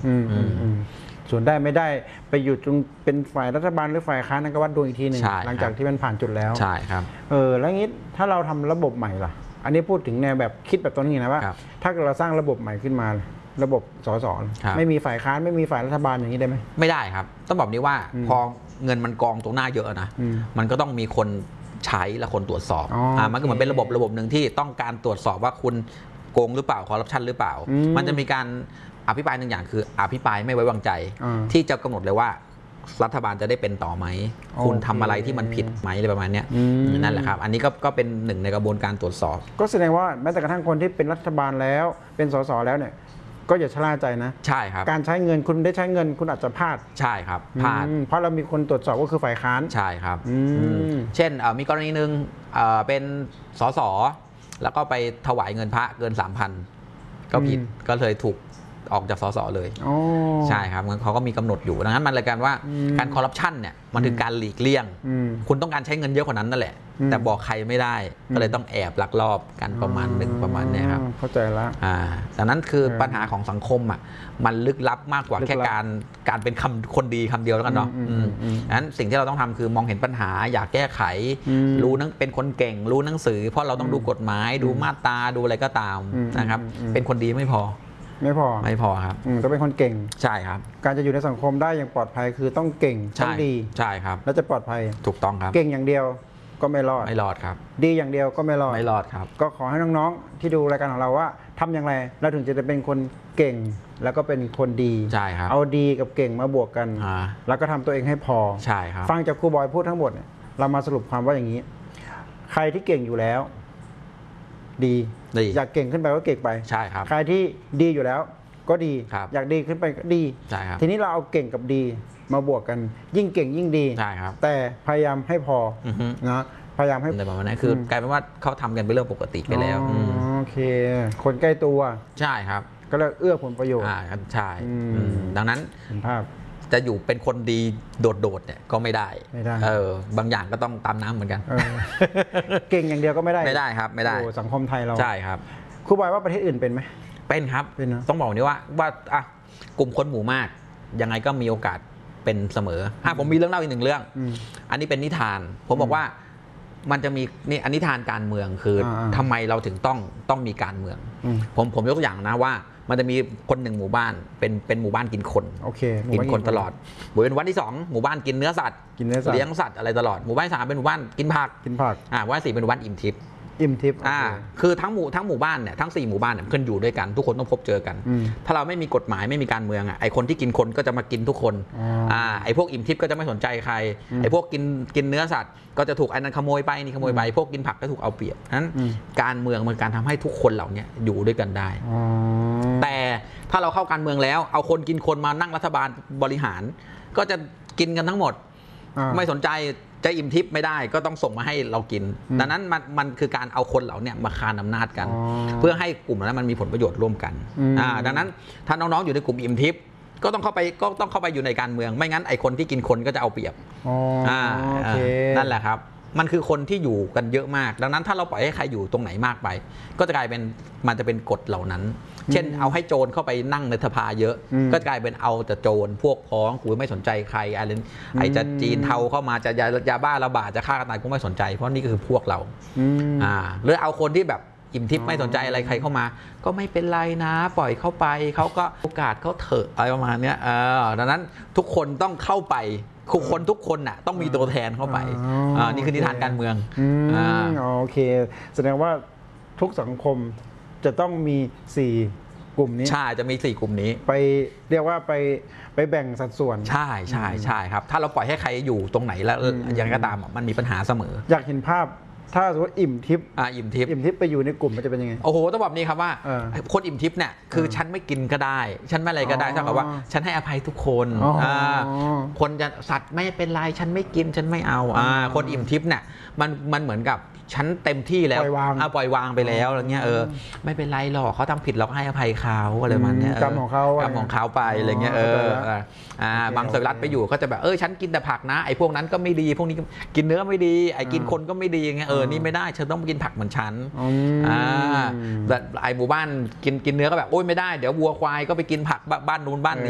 ส่วนได้ไม่ได้ไปอยู่ตรงเป็นฝ่ายรัฐบาลหรือฝ่ายค้านนั่นก็วัดดวงอีกทีหนึ่งหลังจากที่มันผ่านจุดแล้วใช่ครับแล้วงี้ถ้าเราทำระบบใหม่ล่ะอันนี้พูดถึงแนวแบบคิดแบบต้นนี้นะว่าถ้าเราสร้างระบบใหม่ขึ้นมาระบบสสไม่มีฝ่ายค้านไม่มีฝ่ายรัฐบาลอย่างนี้ได้ไหมไม่ได้ครับต้องบอกนี้ว่าพอเงินมันกองตรงหน้าเยอะนะมันก็ต้องมีคนใช้และคนตรวจสอบมันก็เหมือนเป็นระบบหนึ่งที่ต้องการตรวจสอบว่าคุณโกงหรือเปล่าคอร์รัปชันหรือเปล่ามันจะมีการอภิปรายหนึ่งอย่างคืออภิปรายไม่ไว้วางใจที่จะกำหนดเลยว่ารัฐบาลจะได้เป็นต่อไหมคุณทำอะไรที่มันผิดไหมอะไรประมาณนี้นั่นแหละครับอันนี้ก็เป็นหนึ่งในกระบวนการตรวจสอบก็แสดงว่าแม้แต่กระทั่งคนที่เป็นรัฐบาลแล้วเป็นสสแล้วเนี่ยก็อย่าชะล่าใจนะใช่ครับการใช้เงินคุณได้ใช้เงินคุณอาจจะพลาดใช่ครับพลาดเพราะเรามีคนตรวจสอบก็คือฝ่ายค้านใช่ครับเช่นมีกรณีหนึ่งเป็นสสแล้วก็ไปถวายเงินพระเกิน 3,000 ก็ผิดก็เลยถูกออกจากสสเลยใช่ครับเขาก็มีกำหนดอยู่ดังนั้นมันเลยกันว่าการคอร์รัปชันเนี่ยมันคือการหลีกเลี่ยงคุณต้องการใช้เงินเยอะกว่านั้นนั่นแหละแต่บอกใครไม่ได้ก็เลยต้องแอบลักลอบกันประมาณนี้ครับเข้าใจแล้วดังนั้นคือปัญหาของสังคมอ่ะมันลึกลับมากกว่าแค่การเป็นคนดีคำเดียวแล้วกันเนาะดังนั้นสิ่งที่เราต้องทำคือมองเห็นปัญหาอยากแก้ไขรู้นังเป็นคนเก่งรู้หนังสือเพราะเราต้องดูกฎหมายดูมาตราดูอะไรก็ตามนะครับเป็นคนดีไม่พอครับต้องเป็นคนเก่งใช่ครับการจะอยู่ในสังคมได้อย่างปลอดภัยคือต้องเก่งต้องดีใช่ครับแล้วจะปลอดภัยถูกต้องครับเก่งอย่างเดียวก็ไม่รอดครับดีอย่างเดียวก็ไม่รอดครับก็ขอให้น้องๆที่ดูรายการของเราว่าทำอย่างไรเราถึงจะเป็นคนเก่งแล้วก็เป็นคนดีใช่ครับเอาดีกับเก่งมาบวกกันแล้วก็ทำตัวเองให้พอใช่ครับฟังจากครูบอยพูดทั้งหมดเรามาสรุปความว่าอย่างนี้ใครที่เก่งอยู่แล้วดีอยากเก่งขึ้นไปก็เก่งไปใช่ครับใครที่ดีอยู่แล้วก็ดีอยากดีขึ้นไปก็ดีใช่ครับทีนี้เราเอาเก่งกับดีมาบวกกันยิ่งเก่งยิ่งดีใช่ครับแต่พยายามให้พอนะพยายามให้ในประมาณนั้นคือกลายเป็นว่าเขาทำกันเป็นเรื่องปกติไปแล้วโอเคคนใกล้ตัวใช่ครับก็เลยเอื้อผลประโยชน์ใช่ดังนั้นเห็นภาพจะอยู่เป็นคนดีโดดๆเนี่ยก็ไม่ได้บางอย่างก็ต้องตามน้ำเหมือนกันเก่งอย่างเดียวก็ไม่ได้ครับไม่ได้สังคมไทยเราใช่ครับครูบอยว่าประเทศอื่นเป็นไหมเป็นครับต้องบอกนี้ว่ากลุ่มคนหมู่มากยังไงก็มีโอกาสเป็นเสมอผมมีเรื่องเล่าอีกหนึ่งเรื่องอันนี้เป็นนิทานผมบอกว่ามันจะมีนี่นิทานการเมืองคือทำไมเราถึงต้องมีการเมืองผมยกตัวอย่างนะว่ามันจะมีคนหนึ่งหมู่บ้านเป็นหมู่บ้านกินคนกินคนตลอดหมู่บ้านที่2หมู่บ้านกินเนื้อสัตว์เลี้ยงสัตว์อะไรตลอดหมู่บ้าน3เป็นหมู่บ้านกินผักหมู่บ้าน4เป็นหมู่บ้านอิ่มทิพย์คือทั้งหมู่บ้านเนี่ยทั้ง4หมู่บ้านเนี่ยเพื่อนอยู่ด้วยกันทุกคนต้องพบเจอกันถ้าเราไม่มีกฎหมายไม่มีการเมืองไอคนที่กินคนก็จะมากินทุกคนไอพวกอิ่มทิพย์ก็จะไม่สนใจใครไอพวกกินเนื้อสัตว์ก็จะถูกไอ้นั้นขโมยไปนี่ขโมยไปพวกกินผักก็ถูกเอาเปรียบนั้นการเมืองมันการทำให้ทุกคนเหล่านี้อยู่ด้วยกันได้แต่ถ้าเราเข้าการเมืองแล้วเอาคนกินคนมานั่งรัฐบาลบริหารก็จะกินกันทั้งหมดไม่สนใจจะอิ่มทิพย์ไม่ได้ก็ต้องส่งมาให้เรากินดังนั้นมันคือการเอาคนเหล่านี้มาคานอำนาจกันเพื่อให้กลุ่มนั้นมันมีผลประโยชน์ร่วมกันดังนั้นถ้าน้องๆอยู่ในกลุ่มอิ่มทิพย์ก็ต้องเข้าไปอยู่ในการเมืองไม่งั้นไอ้คนที่กินคนก็จะเอาเปรียบนั่นแหละครับมันคือคนที่อยู่กันเยอะมากดังนั้นถ้าเราปล่อยให้ใครอยู่ตรงไหนมากไปก็จะกลายเป็นมันจะเป็นกฎเหล่านั้นเช่นเอาให้โจรเข้าไปนั่งในสภาเยอะก็กลายเป็นเอาแต่โจรพวกพ้องกูไม่สนใจใครอะไรจะจีนเทาเข้ามาจะยาบ้าระบาดจะฆ่ากันตายกูไม่สนใจเพราะนี่คือพวกเราหรือเอาคนที่แบบอิ่มทิพย์ไม่สนใจอะไรใครเข้ามาก็ไม่เป็นไรนะปล่อยเข้าไปเขาก็โอกาสเขาเถอะอะไรประมาณนี้ดังนั้นทุกคนต้องเข้าไปคนทุกคนน่ะต้องมีตัวแทนเข้าไปนี่คือนิทานการเมืองโอเคแสดงว่าทุกสังคมจะต้องมี4กลุ่มนี้ใช่จะมี4กลุ่มนี้ไปเรียกว่าไปแบ่งสัดส่วนใช่ครับถ้าเราปล่อยให้ใครอยู่ตรงไหนแล้วยังไงก็ตามมันมีปัญหาเสมออยากเห็นภาพถ้าสมมติอิ่มทิพย์ไปอยู่ในกลุ่มมันจะเป็นยังไงโอ้โหต้องบอกนี้ครับว่าคนอิ่มทิพย์เนี่ยคือฉันไม่กินก็ได้ฉันไม่อะไรก็ได้เท่ากับว่าฉันให้อภัยทุกคนคนจะสัตว์ไม่เป็นไรฉันไม่กินฉันไม่เอาคนอิ่มทิพย์เนี่ยมันเหมือนกับฉันเต็มที่แล้วปล่อยวางไปแล้วอะไรเงี้ยไม่เป็นไรหรอกเขาทำผิดเราก็ให้อภัยเขาอะไรมันเนี่ยกรรมของเขาไปอะไรเงี้ยบางสวิรัตไปอยู่ก็จะแบบฉันกินแต่ผักนะไอ้พวกนั้นก็ไม่ดีพวกนี้กินเนื้อไม่ดีไอ้กินคนก็ไม่ดีไงนี่ไม่ได้ฉันต้องกินผักเหมือนฉันแต่ไอ้หมู่บ้านกินเนื้อก็แบบโอ้ยไม่ได้เดี๋ยววัวควายก็ไปกินผักบ้านนู้นบ้านนี้